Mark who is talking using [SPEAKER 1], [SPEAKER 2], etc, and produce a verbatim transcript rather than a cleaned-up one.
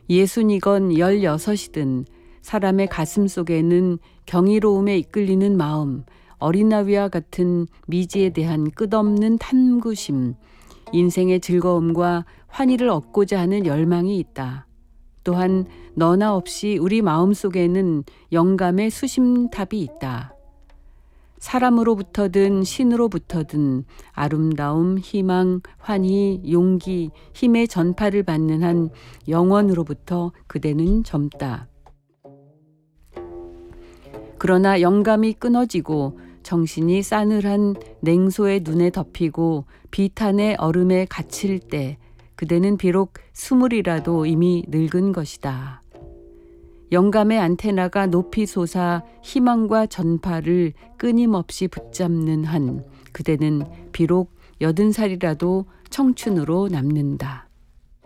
[SPEAKER 1] 예순이건 열여섯이든 사람의 가슴 속에는 경이로움에 이끌리는 마음, 어린아이와 같은 미지에 대한 끝없는 탐구심, 인생의 즐거움과 환희를 얻고자 하는 열망이 있다. 또한 너나 없이 우리 마음속에는 영감의 수심탑이 있다. 사람으로부터든 신으로부터든 아름다움, 희망, 환희, 용기, 힘의 전파를 받는 한 영원으로부터 그대는 젊다. 그러나 영감이 끊어지고 정신이 싸늘한 냉소의 눈에 덮이고 비탄의 얼음에 갇힐 때 그대는 비록 스물이라도 이미 늙은 것이다. 영감의 안테나가 높이 솟아 희망과 전파를 끊임없이 붙잡는 한 그대는 비록 여든 살이라도 청춘으로 남는다.